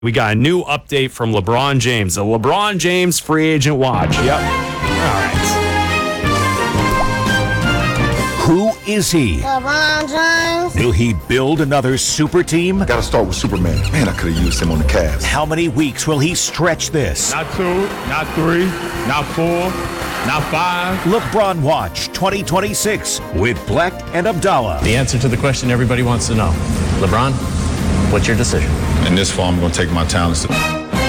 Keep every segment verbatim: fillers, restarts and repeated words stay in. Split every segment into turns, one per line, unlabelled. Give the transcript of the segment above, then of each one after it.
We got a new update from LeBron James. The LeBron James free agent watch. Yep. All right.
Who is he?
LeBron James.
Will he build another super team?
Gotta start with Superman. Man, I could have used him on the Cavs.
How many weeks will he stretch this?
Not two, not three, not four, not five.
LeBron Watch twenty twenty-six with Black and Abdallah.
The answer to the question everybody wants to know. LeBron, what's your decision?
In this fall, I'm going to take my talents to...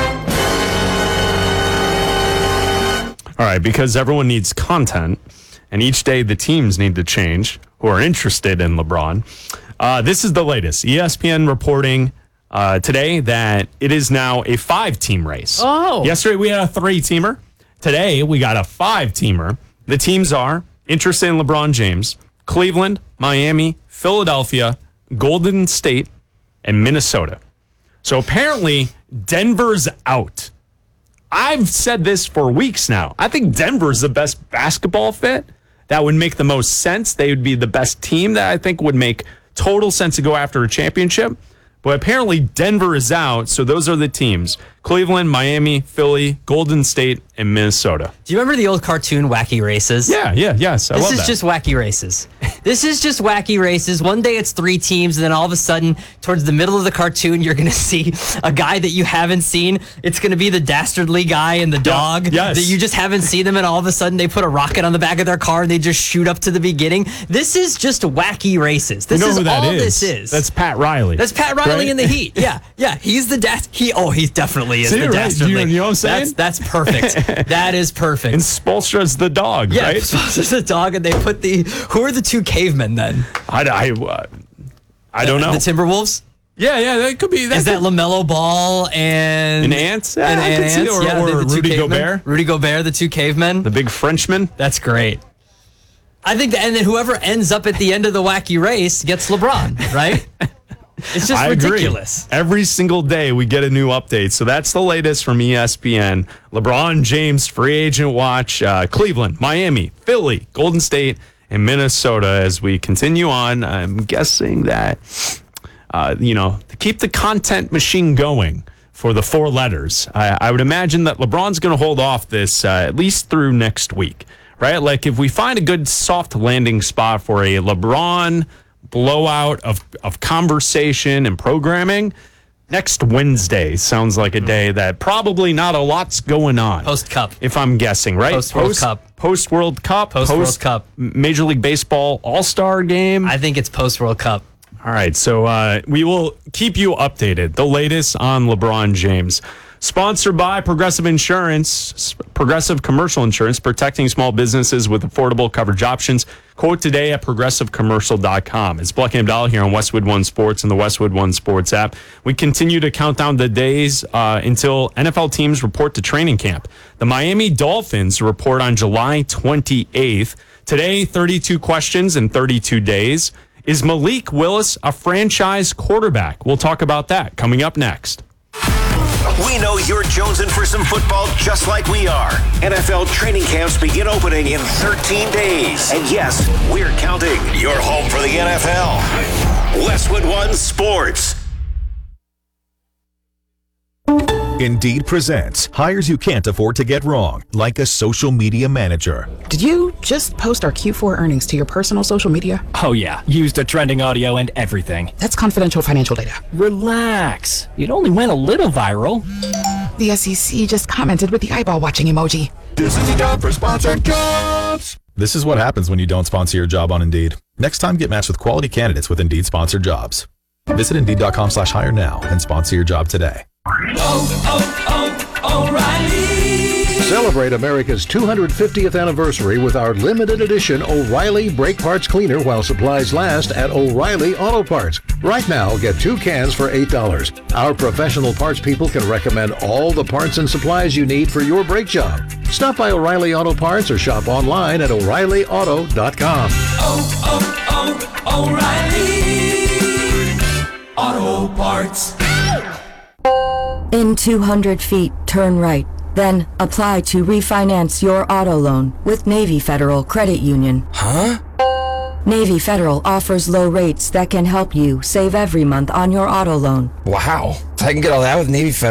All right, because everyone needs content, and each day the teams need to change who are interested in LeBron. Uh, this is the latest. E S P N reporting uh, today that it is now a five-team race.
Oh.
Yesterday we had a three-teamer. Today we got a five-teamer. The teams are interested in LeBron James, Cleveland, Miami, Philadelphia, Golden State, and Minnesota. So apparently Denver's out. I've said this for weeks now. I think Denver's the best basketball fit. That would make the most sense. They would be the best team that I think would make total sense to go after a championship. But apparently Denver is out, so those are the teams. Cleveland, Miami, Philly, Golden State, and Minnesota.
Do you remember the old cartoon Wacky Races?
Yeah, yeah, yes. I
this
love
is
that.
just Wacky Races. This is just Wacky Races. One day it's three teams, and then all of a sudden, towards the middle of the cartoon, you're going to see a guy that you haven't seen. It's going to be the dastardly guy and the dog
yes.
that you just haven't seen them, and all of a sudden they put a rocket on the back of their car and they just shoot up to the beginning. This is just Wacky Races. This
you know
is
who that
all
is?
this is.
That's Pat Riley.
That's Pat Riley
right?
in the Heat. Yeah, yeah. He's the dast. He oh, he definitely is
See,
the
right?
dastardly.
You, you know what I'm saying?
That's that's perfect. That is perfect.
And Spoelstra's the dog,
Yeah,
right?
it's a dog, and they put the. Who are the two cavemen then?
I, I, uh, I don't know.
The Timberwolves?
yeah, yeah, that could be. That
Is that
could,
LaMelo Ball and.
an ant?
And,
I
and
could see
ants?
it. Or,
yeah,
or
they're the two
Rudy
cavemen.
Gobert,
Rudy Gobert, the two cavemen.
the big Frenchman.
That's great. I think, that, and then whoever ends up at the end of the wacky race gets LeBron, right? It's just
I
ridiculous.
agree. Every single day we get a new update. So that's the latest from E S P N. LeBron James free agent watch. Uh, Cleveland, Miami, Philly, Golden State, and Minnesota. As we continue on, I'm guessing that uh, you know to keep the content machine going for the four letters. I, I would imagine that LeBron's going to hold off this uh, at least through next week, right? Like if we find a good soft landing spot for a LeBron blowout of, of conversation and programming, next Wednesday sounds like a day that probably not a lot's going on.
Post Cup.
If I'm guessing, right?
Post World Cup.
Post World Cup.
Post World Cup.
Major League Baseball All-Star game.
I think it's post World Cup.
All right, so uh, we will keep you updated. The latest on LeBron James. Sponsored by Progressive Insurance, Progressive Commercial Insurance, protecting small businesses with affordable coverage options. Quote today at progressive commercial dot com. It's Black and Abdallah here on Westwood One Sports and the Westwood One Sports app. We continue to count down the days uh, until N F L teams report to training camp. The Miami Dolphins report on July twenty-eighth. Today, thirty-two questions in thirty-two days. Is Malik Willis a franchise quarterback? We'll talk about that coming up next.
We know you're jonesing for some football just like we are. N F L training camps begin opening in thirteen days. And yes, we're counting. Your home for the N F L. Westwood One Sports.
Indeed presents hires you can't afford to get wrong, like a social media manager.
Did you just post our Q four earnings to your personal social media?
Oh yeah, used the trending audio and everything.
That's confidential financial data.
Relax. It only went a little viral.
The S E C just commented with the eyeball watching emoji.
This is the job for sponsored jobs.
This is what happens when you don't sponsor your job on Indeed. Next time, get matched with quality candidates with Indeed sponsored jobs. Visit Indeed.com slash hire now and sponsor your job today.
Oh, oh, oh, O'Reilly.
Celebrate America's two hundred fiftieth anniversary with our limited edition O'Reilly Brake Parts Cleaner while supplies last at O'Reilly Auto Parts. Right now, get two cans for eight dollars. Our professional parts people can recommend all the parts and supplies you need for your brake job. Stop by O'Reilly Auto Parts or shop online at O'Reilly Auto dot com.
Oh, oh, oh, O'Reilly Auto Parts.
In two hundred feet, turn right. Then, apply to refinance your auto loan with Navy Federal Credit Union.
Huh?
Navy Federal offers low rates that can help you save every month on your auto loan.
Wow. I can get all that with Navy Federal.